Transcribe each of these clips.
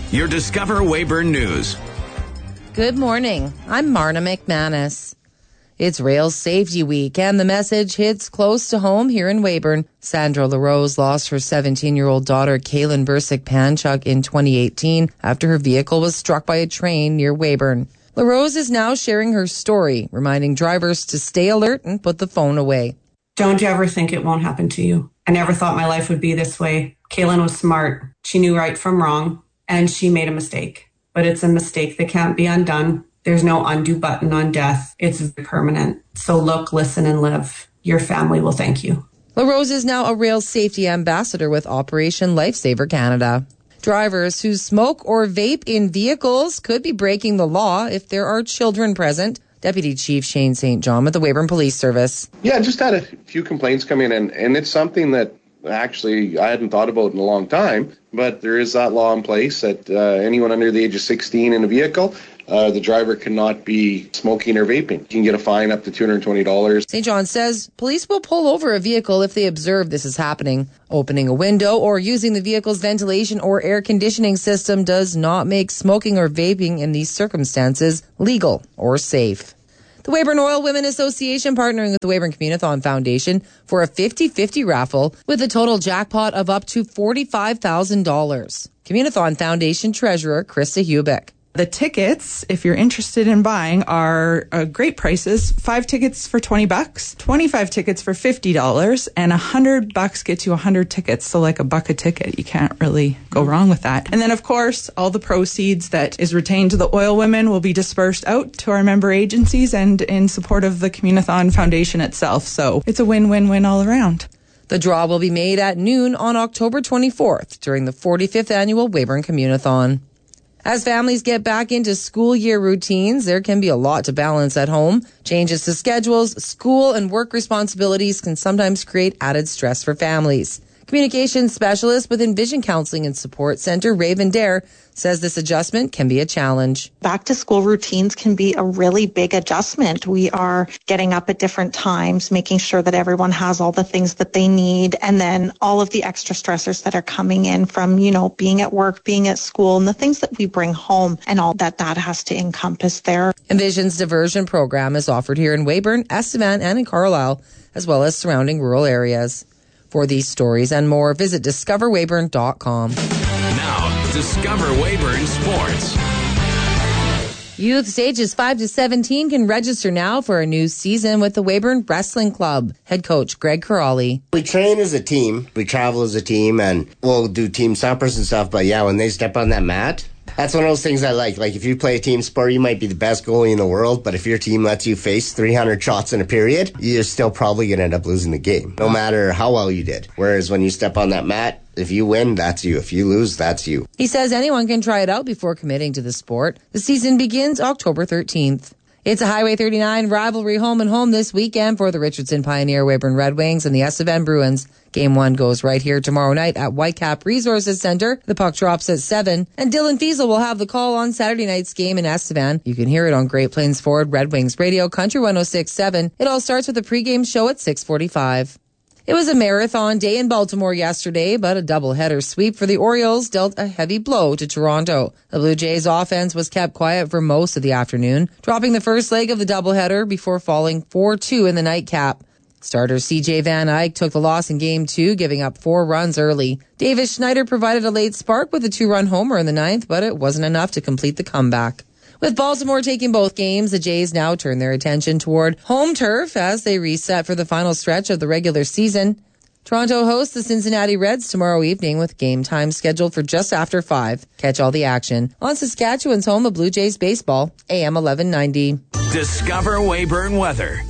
your Discover Weyburn News. Good morning. I'm Marna McManus. It's Rail Safety Week, and the message hits close to home here in Weyburn. Sandra LaRose lost her 17-year-old daughter, Kaylin Bursick-Panchuk, in 2018 after her vehicle was struck by a train near Weyburn. LaRose is now sharing her story, reminding drivers to stay alert and put the phone away. Don't ever think it won't happen to you. I never thought my life would be this way. Kaylin was smart. She knew right from wrong, and she made a mistake. But it's a mistake that can't be undone. There's no undo button on death. It's permanent. So look, listen, and live. Your family will thank you. LaRose is now a rail safety ambassador with Operation Lifesaver Canada. Drivers who smoke or vape in vehicles could be breaking the law if there are children present. Deputy Chief Shane St. John with the Weyburn Police Service. Yeah, I just had a few complaints come in, and it's something that actually I hadn't thought about in a long time, but there is that law in place that anyone under the age of 16 in a vehicle, the driver cannot be smoking or vaping. You can get a fine up to $220. St. John says police will pull over a vehicle if they observe this is happening. Opening a window or using the vehicle's ventilation or air conditioning system does not make smoking or vaping in these circumstances legal or safe. The Weyburn Oil Women Association partnering with the Weyburn Communathon Foundation for a 50-50 raffle with a total jackpot of up to $45,000. Communathon Foundation Treasurer Krista Hubick. The tickets, if you're interested in buying, are great prices. 5 tickets for $20, 25 tickets for $50, and $100 gets you 100 tickets. So like $1 a ticket. You can't really go wrong with that. And then, of course, all the proceeds that is retained to the Oil Women will be dispersed out to our member agencies and in support of the Communathon Foundation itself. So it's a win-win-win all around. The draw will be made at noon on October 24th during the 45th annual Weyburn Communathon. As families get back into school year routines, there can be a lot to balance at home. Changes to schedules, school, and work responsibilities can sometimes create added stress for families. Communications specialist with Envision Counseling and Support Center, Raven Dare, says this adjustment can be a challenge. Back to school routines can be a really big adjustment. We are getting up at different times, making sure that everyone has all the things that they need, and then all of the extra stressors that are coming in from, being at work, being at school, and the things that we bring home, and all that has to encompass there. Envision's diversion program is offered here in Weyburn, Estevan, and in Carlisle, as well as surrounding rural areas. For these stories and more, visit discoverweyburn.com. Now, Discover Weyburn Sports. Youths ages 5 to 17 can register now for a new season with the Weyburn Wrestling Club. Head coach Greg Corrali. We train as a team. We travel as a team, and we'll do team suppers and stuff. But yeah, when they step on that mat, that's one of those things I like. Like, if you play a team sport, you might be the best goalie in the world, but if your team lets you face 300 shots in a period, you're still probably going to end up losing the game, no matter how well you did. Whereas when you step on that mat, if you win, that's you. If you lose, that's you. He says anyone can try it out before committing to the sport. The season begins October 13th. It's a Highway 39 rivalry home and home this weekend for the Richardson Pioneer Weyburn Red Wings and the Estevan Bruins. Game 1 goes right here tomorrow night at Whitecap Resources Center. The puck drops at 7, and Dylan Fiesel will have the call on Saturday night's game in Estevan. You can hear it on Great Plains Ford Red Wings Radio, Country 106.7. It all starts with a pregame show at 6:45. It was a marathon day in Baltimore yesterday, but a doubleheader sweep for the Orioles dealt a heavy blow to Toronto. The Blue Jays offense was kept quiet for most of the afternoon, dropping the first leg of the doubleheader before falling 4-2 in the nightcap. Starter C.J. Van Eyck took the loss in Game 2, giving up 4 runs early. Davis Schneider provided a late spark with a 2-run homer in the ninth, but it wasn't enough to complete the comeback. With Baltimore taking both games, the Jays now turn their attention toward home turf as they reset for the final stretch of the regular season. Toronto hosts the Cincinnati Reds tomorrow evening with game time scheduled for just after 5. Catch all the action on Saskatchewan's home of Blue Jays baseball, AM 1190. Discover Weyburn weather.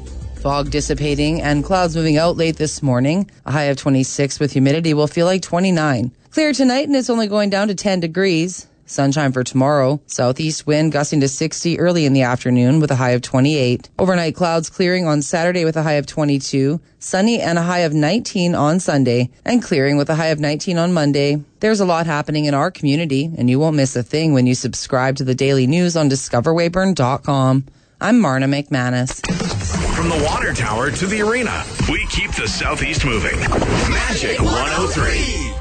Fog dissipating and clouds moving out late this morning. A high of 26 with humidity will feel like 29. Clear tonight and it's only going down to 10 degrees. Sunshine for tomorrow. Southeast wind gusting to 60 early in the afternoon with a high of 28. Overnight clouds clearing on Saturday with a high of 22. Sunny and a high of 19 on Sunday. And clearing with a high of 19 on Monday. There's a lot happening in our community, and you won't miss a thing when you subscribe to the daily news on discoverweyburn.com. I'm Marna McManus. From the water tower to the arena, we keep the Southeast moving. Magic 103.